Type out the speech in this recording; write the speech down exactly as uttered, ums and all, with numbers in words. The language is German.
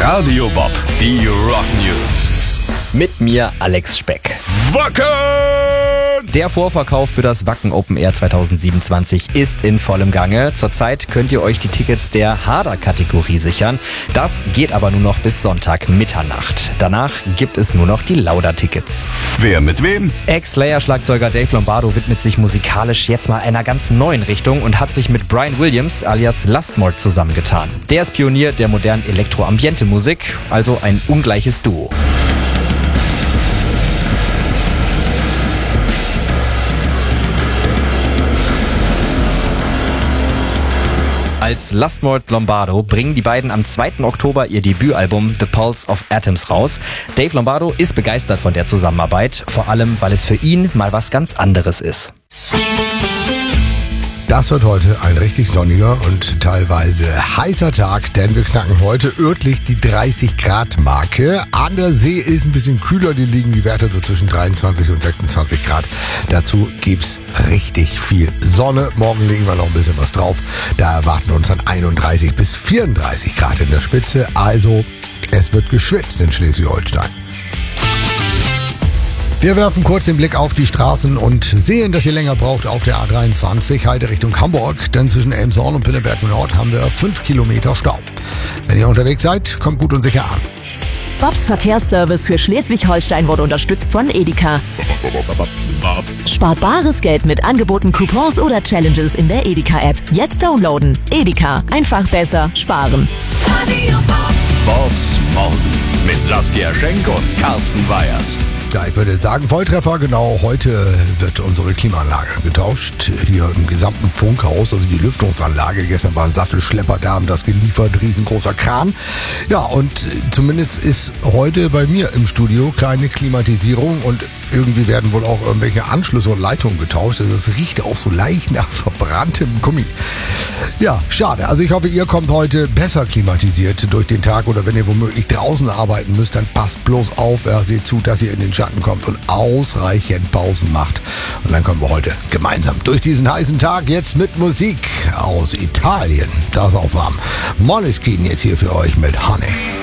Radio Bob, die Rock News. Mit mir Alex Speck. Wacken! Der Vorverkauf für das Wacken Open Air zwanzig siebenundzwanzig ist in vollem Gange. Zurzeit könnt ihr euch die Tickets der Harder-Kategorie sichern. Das geht aber nur noch bis Sonntag Mitternacht. Danach gibt es nur noch die Lauda-Tickets. Wer mit wem? Ex-Slayer-Schlagzeuger Dave Lombardo widmet sich musikalisch jetzt mal einer ganz neuen Richtung und hat sich mit Brian Williams alias Lustmord zusammengetan. Der ist Pionier der modernen Elektro-Ambiente-Musik, also ein ungleiches Duo. Als Lustmord Lombardo bringen die beiden am zweiten Oktober ihr Debütalbum The Pulse of Atoms raus. Dave Lombardo ist begeistert von der Zusammenarbeit, vor allem weil es für ihn mal was ganz anderes ist. Das wird heute ein richtig sonniger und teilweise heißer Tag, denn wir knacken heute örtlich die dreißig Grad Marke. An der See ist ein bisschen kühler, die liegen die Werte so zwischen dreiundzwanzig und sechsundzwanzig Grad. Dazu gibt's richtig viel Sonne. Morgen legen wir noch ein bisschen was drauf. Da erwarten uns dann einunddreißig bis vierunddreißig Grad in der Spitze. Also es wird geschwitzt in Schleswig-Holstein. Wir werfen kurz den Blick auf die Straßen und sehen, dass ihr länger braucht auf der A dreiundzwanzig, Heide Richtung Hamburg, denn zwischen Elmshorn und Pinneberg Nord haben wir fünf Kilometer Stau. Wenn ihr unterwegs seid, kommt gut und sicher an. Bobs Verkehrsservice für Schleswig-Holstein wurde unterstützt von Edeka. Spart bares Geld mit Angeboten, Coupons oder Challenges in der Edeka-App. Jetzt downloaden. Edeka. Einfach besser sparen. Bobs Morgen mit Saskia Schenk und Carsten Weyers. Ja, ich würde sagen, Volltreffer, genau, heute wird unsere Klimaanlage getauscht, hier im gesamten Funkhaus, also die Lüftungsanlage. Gestern war ein Sattelschlepper da, haben das geliefert, riesengroßer Kran. Ja, und zumindest ist heute bei mir im Studio keine Klimatisierung und irgendwie werden wohl auch irgendwelche Anschlüsse und Leitungen getauscht. Also es riecht auch so leicht nach verbranntem Gummi. Ja, schade. Also ich hoffe, ihr kommt heute besser klimatisiert durch den Tag oder wenn ihr womöglich draußen arbeiten müsst, dann passt bloß auf, ja, seht zu, dass ihr in den Schatten kommt und ausreichend Pausen macht. Und dann kommen wir heute gemeinsam durch diesen heißen Tag jetzt mit Musik aus Italien. Da ist auch warm. Måneskin jetzt hier für euch mit Honey.